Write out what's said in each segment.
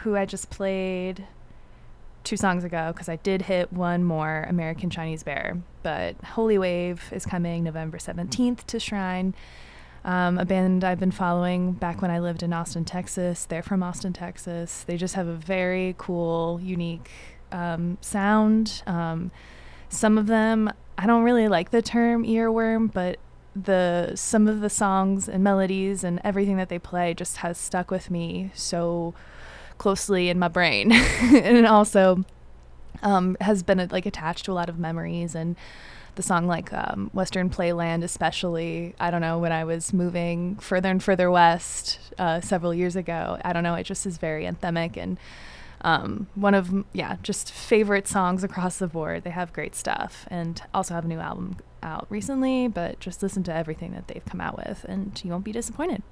who I just played 2 songs ago, because I did hit one more, American Chinese Bear. But Holy Wave is coming November 17th to Shrine. A band I've been following back when I lived in Austin, Texas. They're from Austin, Texas. They just have a very cool, unique sound. Some of them, I don't really like the term earworm, but some of the songs and melodies and everything that they play just has stuck with me so closely in my brain. And it also has been like attached to a lot of memories. And the song like Western Playland especially, I don't know, when I was moving further and further west several years ago, I don't know, it just is very anthemic and one of just favorite songs across the board. They have great stuff and also have a new album out recently, but just listen to everything that they've come out with and you won't be disappointed.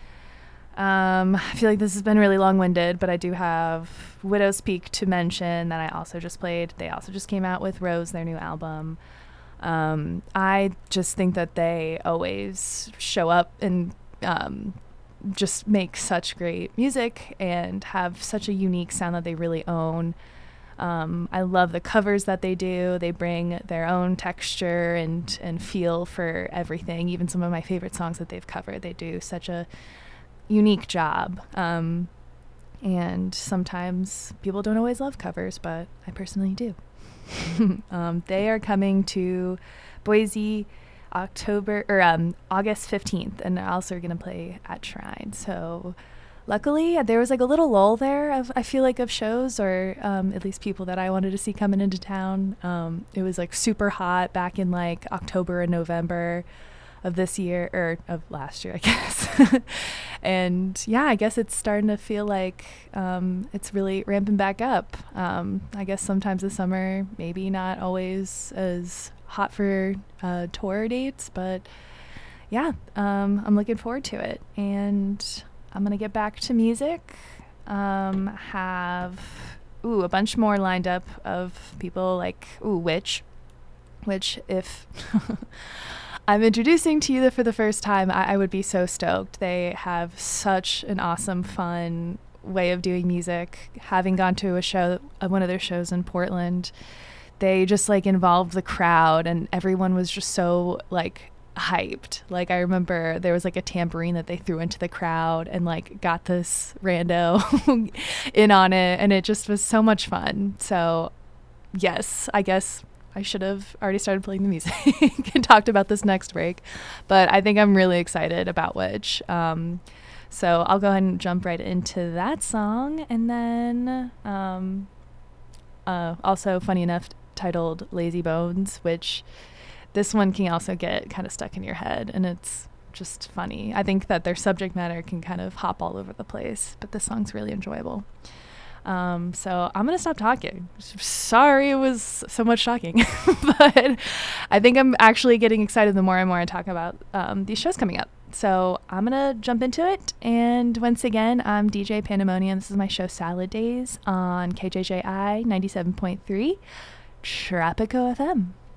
I feel like this has been really long-winded, but I do have Widow's Peak to mention that I also just played. They also just came out with Rose, their new album. I just think that they always show up and just make such great music and have such a unique sound that they really own. I love the covers that they do. They bring their own texture and feel for everything. Even some of my favorite songs that they've covered, they do such a unique job. And sometimes people don't always love covers, but I personally do. They are coming to Boise August 15th, and they're also going to play at Shrine. So luckily there was like a little lull there I feel like of shows, or at least people that I wanted to see coming into town. It was like super hot back in like October and November of this year, or of last year, I guess. And yeah, I guess it's starting to feel like it's really ramping back up. I guess sometimes the summer maybe not always as hot for tour dates, but yeah, I'm looking forward to it. And I'm gonna get back to music. Have a bunch more lined up of people like which if I'm introducing to you for the first time, I would be so stoked. They have such an awesome, fun way of doing music. Having gone to one of their shows in Portland, they just like involved the crowd and everyone was just so like hyped. Like I remember there was like a tambourine that they threw into the crowd and like got this rando in on it, and it just was so much fun. So yes, I guess I should have already started playing the music and talked about this next break, but I think I'm really excited about which. So I'll go ahead and jump right into that song, and then also, funny enough, titled Lazy Bones, which this one can also get kind of stuck in your head, and it's just funny. I think that their subject matter can kind of hop all over the place, but this song's really enjoyable. So I'm going to stop talking. Sorry it was so much talking, but I think I'm actually getting excited the more and more I talk about these shows coming up. So I'm going to jump into it. And once again, I'm DJ Pandemonium. This is my show Salad Days on KJJI 97.3 Tropico FM.